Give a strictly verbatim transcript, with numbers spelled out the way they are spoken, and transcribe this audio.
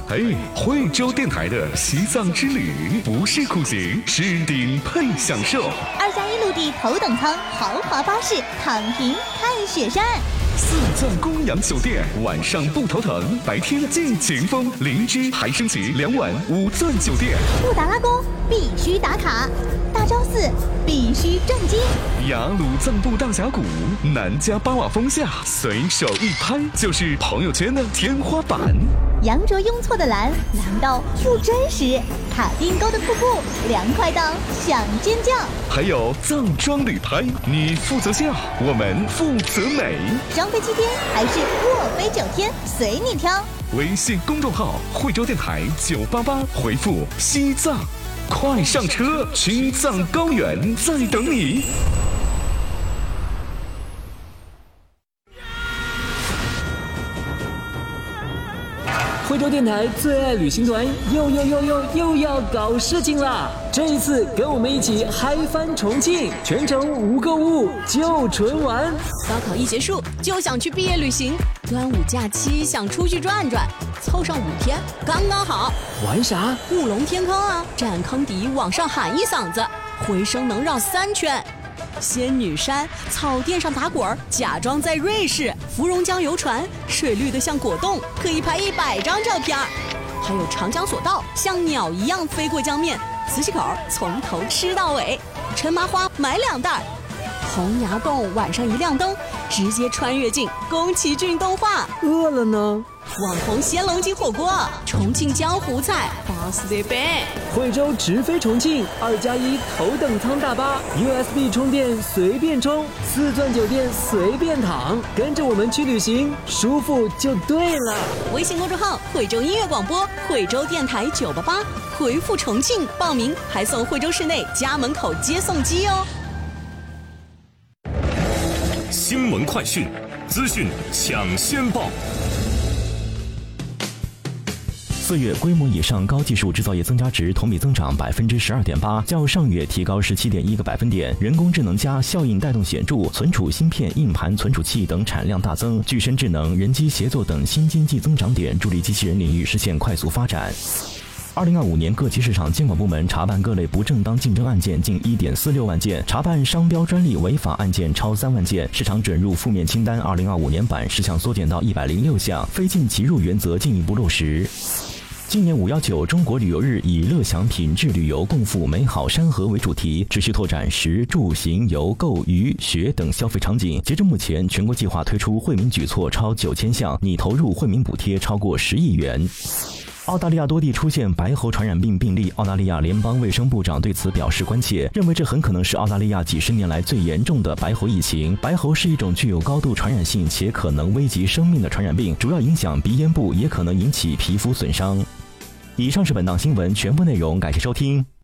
哎，惠州电台的西藏之旅不是苦行，是顶配享受。 二加一陆地头等舱豪华巴士，躺平看雪山。 四钻公羊酒店，晚上不头疼，白天尽情疯。灵芝还升级两晚五钻酒店。 布达拉宫必须打卡，大昭寺必须转机。 雅鲁藏布大峡谷，南迦巴瓦峰下，随手一拍就是朋友圈的天花板。 羊卓雍措的蓝，蓝到不真实；卡丁沟的瀑布，凉快到想尖叫。 还有藏装旅拍，你负责笑，我们负责美。 双飞七天还是卧飞九天，随你挑。 微信公众号惠州电台九八八，回复西藏，快上车，青藏高原在等你。 惠州电台最爱旅行团又又又又又要搞事情啦！这一次跟我们一起嗨翻重庆，全程无购物就纯玩。 高考一结束就想去毕业旅行，端午假期想出去转转，凑上五天刚刚好。 玩啥？ 雾龙天坑啊，站坑底往上喊一嗓子，回声能绕三圈。仙女山草甸上打滚，假装在瑞士。芙蓉江游船，水绿的像果冻，可以拍一百张照片。还有长江索道，像鸟一样飞过江面。磁器口从头吃到尾。陈麻花买两袋。洪崖洞晚上一亮灯，直接穿越进宫崎骏动画。 饿了呢？ 网红鲜龙筋火锅，重庆江湖菜，巴斯的贝。 惠州直飞重庆，二加一头等舱大巴 ，U S B 充电随便充，四钻酒店随便躺，跟着我们去旅行，舒服就对了。 微信公众号惠州音乐广播，惠州电台九八八，回复重庆报名，还送惠州市内家门口接送机哦。 新闻快讯，资讯抢先报。 四月规模以上高技术制造业增加值同比增长百分之十二点八，较上月提高十七点一个百分点。人工智能加效应带动显著，存储芯片、硬盘、存储器等产量大增，具身智能、人机协作等新经济增长点助力机器人领域实现快速发展。二零二五年各级市场监管部门查办各类不正当竞争案件近一点四六万件，查办商标专利违法案件超三万件，市场准入负面清单二零二五年版事项缩减到一百零六项，非进即入原则进一步落实。今年五一九中国旅游日以乐享品质旅游，共赴美好山河为主题，持续拓展食住行游购娱学等消费场景。截至目前，全国计划推出惠民举措超九千项，拟投入惠民补贴超过十亿元。澳大利亚多地出现白喉传染病病例，澳大利亚联邦卫生部长对此表示关切，认为这很可能是澳大利亚几十年来最严重的白喉疫情。白喉是一种具有高度传染性且可能危及生命的传染病，主要影响鼻咽部，也可能引起皮肤损伤。以上是本档新闻全部内容，感谢收听。